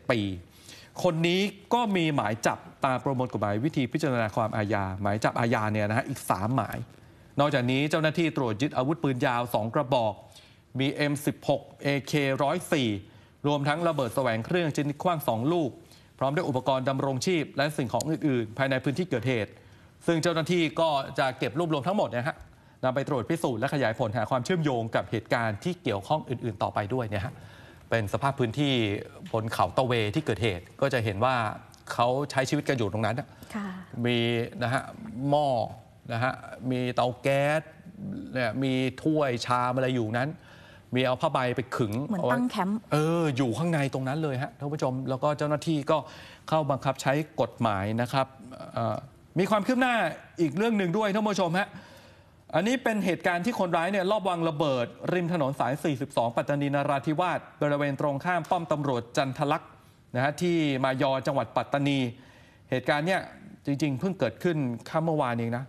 ปี คนนี้ก็มีหมายจับตามประมวลกฎหมายวิธีพิจารณาความอาญาหมายจับอาญาเนี่ยนะฮะอีก3หมายนอกจากนี้เจ้าหน้าที่ตรวจยึดอาวุธปืนยาว2กระบอกมี M16 AK 104รวมทั้งระเบิดแสวงเครื่องชนิดขว้าง2ลูกพร้อมด้วยอุปกรณ์ดำรงชีพและสิ่งของอื่นๆภายในพื้นที่เกิดเหตุซึ่งเจ้าหน้าที่ก็จะเก็บรวบรวมทั้งหมดนะฮะนำไปตรวจพิสูจน์และขยายผลหาความเชื่อมโยงกับเหตุการณ์ที่เกี่ยวข้องอื่นๆต่อไปด้วยเนี่ยฮะเป็นสภาพพื้นที่บนเขาตะเวที่เกิดเหตุก็จะเห็นว่าเขาใช้ชีวิตกันอยู่ตรงนั้นมีนะฮะหม้อนะฮะมีเตาแก๊สเนี่ยมีถ้วยชามอะไรอยู่นั้นมีเอาผ้าใบไปขึงเหมือนตั้งแคมป์อยู่ข้างในตรงนั้นเลยฮะท่านผู้ชมแล้วก็เจ้าหน้าที่ก็เข้าบังคับใช้กฎหมายนะครับมีความคืบหน้าอีกเรื่องหนึ่งด้วยท่านผู้ชมฮะอันนี้เป็นเหตุการณ์ที่คนร้ายเนี่ยลอบวางระเบิดริมถนนสาย 42 ปัตตานีนราธิวาสบริเวณตรงข้ามป้อมตำรวจจันทลักษณ์นะฮะที่มายอจังหวัดปัตตานีเหตุการณ์เนี่ยจริงๆเพิ่งเกิดขึ้นค่ำเมื่อวานเองนะ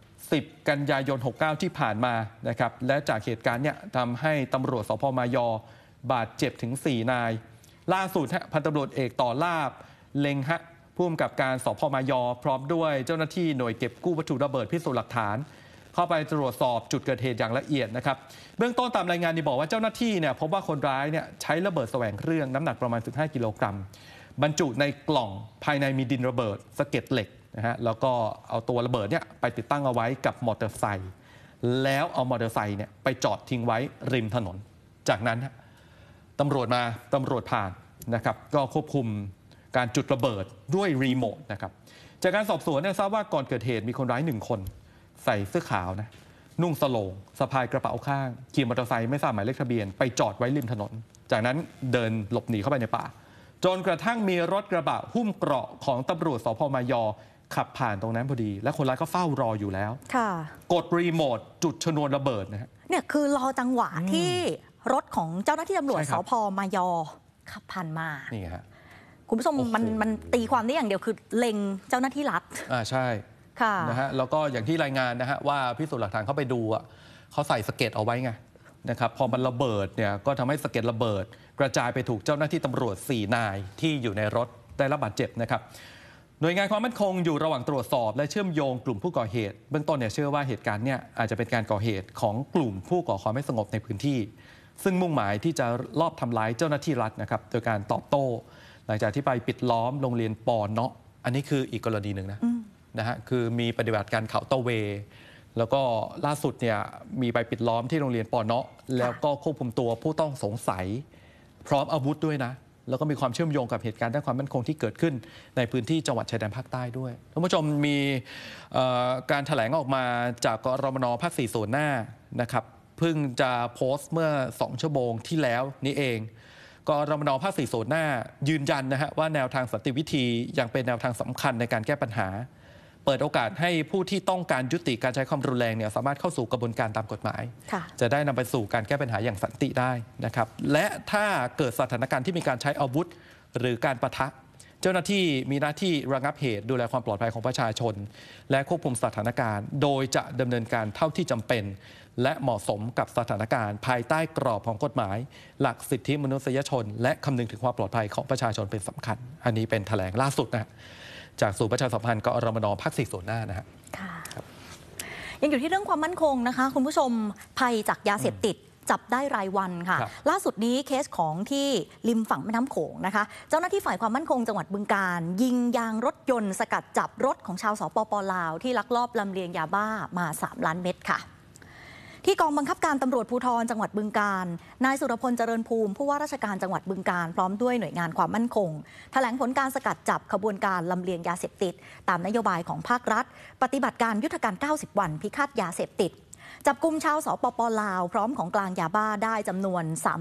10 กันยายน 69 ที่ผ่านมานะครับและจากเหตุการณ์เนี่ยทำให้ตำรวจสพมายบาดเจ็บถึง4นายล่าสุดพันตำรวจเอกต่อลาบเล็งฮะผู้กำกับการสพมายพร้อมด้วยเจ้าหน้าที่หน่วยเก็บกู้วัตถุระเบิดพิสูจน์หลักฐานเข้าไปตรวจสอบจุดเกิดเหตุอย่างละเอียดนะครับเบื้องต้นตามรายงานนี่บอกว่าเจ้าหน้าที่เนี่ยพบว่าคนร้ายเนี่ยใช้ระเบิดแสวงเครื่องน้ำหนักประมาณ15 กิโลกรัมบรรจุในกล่องภายในมีดินระเบิดสะเก็ดเหล็กนะฮะแล้วก็เอาตัวระเบิดเนี่ยไปติดตั้งเอาไว้กับมอเตอร์ไซค์แล้วเอามอเตอร์ไซค์เนี่ยไปจอดทิ้งไว้ริมถนนจากนั้นตำรวจผ่านนะครับก็ควบคุมการจุดระเบิดด้วยรีโมทนะครับจากการสอบสวนเนี่ยทราบว่าก่อนเกิดเหตุมีคนร้าย1 คนใส่เสื้อขาวนะนุ่งสโลงสะพายกระเป๋าข้างขี่มอเตอร์ไซค์ไม่ทราบหมายเลขทะเบียนไปจอดไว้ริมถนนจากนั้นเดินหลบหนีเข้าไปในป่าจนกระทั่งมีรถกระบะหุ้มเกราะของตำรวจสพมายขับผ่านตรงนั้นพอดีและคนร้ายก็เฝ้ารออยู่แล้วกดรีโมทจุดชนวนระเบิดนะฮะเนี่ยคือรอจังหวะที่รถของเจ้าหน้าที่ตำรวจสพมายขับผ่านมานี่ฮะคุณผู้ชมมันตีความได้อย่างเดียวคือเล็งเจ้าหน้าที่รัฐใช่นะฮะแล้วก็อย่างที่รายงานนะฮะว่าพิสูจน์หลักฐานเข้าไปดูเขาใส่สะเก็ดเอาไว้ไงนะครับพอมันระเบิดเนี่ยก็ทำให้สะเก็ดระเบิดกระจายไปถูกเจ้าหน้าที่ตำรวจ4 นายที่อยู่ในรถได้รับบาดเจ็บนะครับหน่วยงานความมั่นคงอยู่ระหว่างตรวจสอบและเชื่อมโยงกลุ่มผู้ก่อเหตุเบื้องต้นเนี่ยเชื่อว่าเหตุการณ์เนี่ยอาจจะเป็นการก่อเหตุของกลุ่มผู้ก่อความไม่สงบในพื้นที่ซึ่งมุ่งหมายที่จะลอบทำร้ายเจ้าหน้าที่รัฐนะครับโดยการตอบโต้หลังจากที่ไปปิดล้อมโรงเรียนปอเนาะอันนี้คืออีกกรณีหนึ่งนะฮะคือมีปฏิบัติการเขาตะเวแล้วก็ล่าสุดเนี่ยมีไปปิดล้อมที่โรงเรียนปอเนาะแล้วก็ควบคุมตัวผู้ต้องสงสัยพร้อมอาวุธด้วยนะแล้วก็มีความเชื่อมโยงกับเหตุการณ์ด้านความมั่นคงที่เกิดขึ้นในพื้นที่จังหวัดชายแดนภาคใต้ด้วยท่านผู้ชมมีการแถลงออกมาจากกรมน.ภาค 4 ส่วนหน้านะครับเพิ่งจะโพสต์เมื่อ2 ชั่วโมงที่แล้วนี่เองกรมน.ภาค 4 ส่วนหน้ายืนยันนะฮะว่าแนวทางสันติวิธียังเป็นแนวทางสำคัญในการแก้ปัญหาเปิดโอกาสให้ผู้ที่ต้องการยุติการใช้ความรุนแรงเนี่ยสามารถเข้าสู่กระบวนการตามกฎหมายจะได้นำไปสู่การแก้ปัญหาอย่างสันติได้นะครับและถ้าเกิดสถานการณ์ที่มีการใช้อาวุธหรือการปะทะเจ้าหน้าที่มีหน้าที่ระงับเหตุดูแลความปลอดภัยของประชาชนและควบคุมสถานการณ์โดยจะดำเนินการเท่าที่จำเป็นและเหมาะสมกับสถานการณ์ภายใต้กรอบของกฎหมายหลักสิทธิมนุษยชนและคำนึงถึงความปลอดภัยของประชาชนเป็นสำคัญอันนี้เป็นแถลงล่าสุดนะจากศูนย์ประชาสัมพันธ์กรมน.ภาค 4 ส่วนหน้านะฮะยังอยู่ที่เรื่องความมั่นคงนะคะคุณผู้ชมภัยจากยาเสพติดจับได้รายวันค่ะล่าสุดนี้เคสของที่ริมฝั่งแม่น้ำโขงนะคะเจ้าหน้าที่ฝ่ายความมั่นคงจังหวัดบึงกาฬยิงยางรถยนต์สกัดจับรถของชาวสปป.ลาวที่ลักลอบลำเลียงยาบ้ามา3 ล้านเม็ดค่ะที่กองบังคับการตำรวจภูธรจังหวัดบึงกาฬนายสุรพลเจริญภูมิผู้ว่าราชการจังหวัดบึงกาฬพร้อมด้วยหน่วยงานความมั่นคงแถลงผลการสกัดจับขบวนการลำเลียงยาเสพติดตามนโยบายของภาครัฐปฏิบัติการยุทธการ90 วันพิฆาตยาเสพติดจับกุมชาวสปป.ลาวพร้อมของกลางยาบ้าได้จำนวน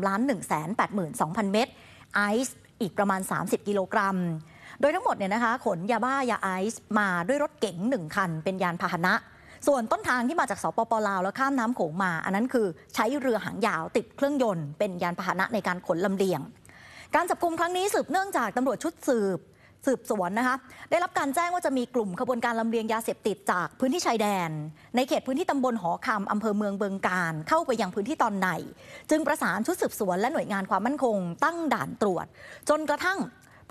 3,182,000 เม็ดไอซ์อีกประมาณ30 กิโลกรัมโดยทั้งหมดเนี่ยนะคะขนยาบ้ายาไอซ์มาด้วยรถเก๋ง1 คันเป็นยานพาหนะส่วนต้นทางที่มาจากสปป.ลาวแล้วข้ามน้ำโขงมาอันนั้นคือใช้เรือหางยาวติดเครื่องยนต์เป็นยานพาหนะในการขนลำเลียงการจับกุมครั้งนี้สืบเนื่องจากตำรวจชุดสืบสวนนะคะได้รับการแจ้งว่าจะมีกลุ่มขบวนการลำเลียงยาเสพติดจากพื้นที่ชายแดนในเขตพื้นที่ตำบลหอคำอำเภอเมืองบึงกาฬเข้าไปยังพื้นที่ตอนในจึงประสานชุดสืบสวนและหน่วยงานความมั่นคงตั้งด่านตรวจจนกระทั่ง